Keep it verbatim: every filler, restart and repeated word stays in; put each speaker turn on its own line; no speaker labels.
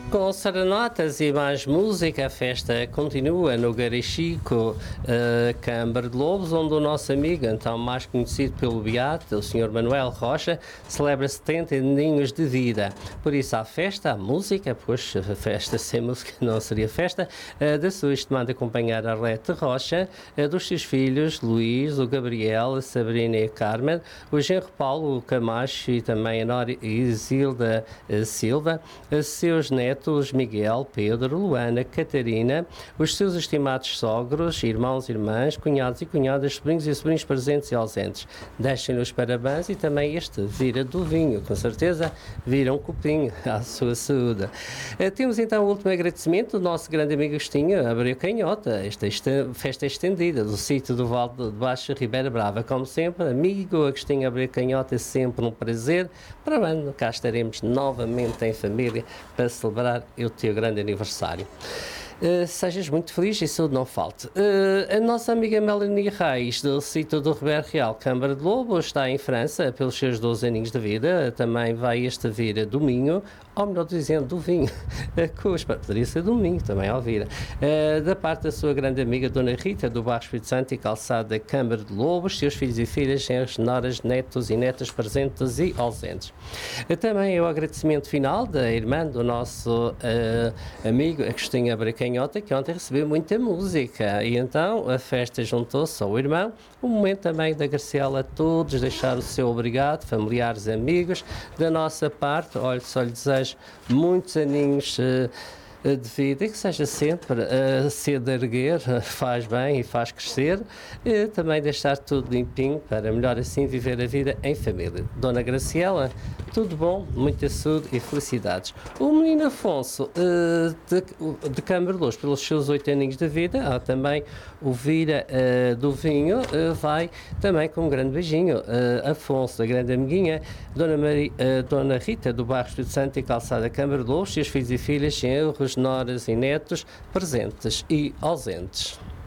Com serenatas e mais música, a festa continua no Garichico, uh, Câmara de Lobos, onde o nosso amigo, então mais conhecido pelo Beato, o senhor Manuel Rocha, celebra setenta aninhos de vida. Por isso há festa, há música, pois a festa sem música não seria festa, uh, da sua estimada companheira Arlete Rocha, uh, dos seus filhos Luís, o Gabriel, a Sabrina e a Carmen, o genro Paulo, o Camacho e também a Nora Isilda uh, Silva, uh, seus netos Miguel, Pedro, Luana, Catarina, os seus estimados sogros, irmãos, irmãs, cunhados e cunhadas, sobrinhos e sobrinhos presentes e ausentes. Deixem-lhe os parabéns e também este vira do vinho, com certeza vira um copinho à sua saúde. Uh, temos então o último agradecimento do nosso grande amigo Agostinho Abreu Canhota, esta, esta festa estendida do sítio do Vale de Baixo Ribeira Brava. Como sempre, amigo Agostinho Abreu Canhota, é sempre um prazer. Para o ano, cá estaremos novamente em família para celebrar o teu grande aniversário. Uh, sejas muito feliz e saúde não falte. Uh, a nossa amiga Melanie Reis, do sítio do Ribeiro Real, Câmara de Lobo, está em França pelos seus doze aninhos de vida. Também vai este vir domingo, ou melhor dizendo, do vinho, Cuspa, poderia ser domingo também, Alvira, uh, da parte da sua grande amiga Dona Rita, do bairro Espírito Santo e Calçada da Câmara de Lobos, seus filhos e filhas, senhores, noras, netos e netas presentes e ausentes. Uh, também é o agradecimento final da irmã do nosso uh, amigo Agostinho Abraquém, que ontem recebeu muita música e então a festa juntou-se ao irmão. O momento também da Graciela, todos deixar o seu obrigado, familiares, amigos. Da nossa parte, olha, só lhe desejo muitos aninhos uh, de vida e que seja sempre a uh, cedo erguer, uh, faz bem e faz crescer, e também deixar tudo limpinho para melhor assim viver a vida em família. Dona Graciela, tudo bom, muita saúde e felicidades. O menino Afonso, uh, de, de Câmara de Luz, pelos seus oito aninhos de vida, há também o Vira uh, do Vinho, uh, vai também com um grande beijinho. Uh, Afonso, da grande amiguinha, Dona, Maria, uh, Dona Rita, do bairro Espírito Santo e Calçada Câmara de Luz, seus filhos e filhas, genros, noras e netos, presentes e ausentes.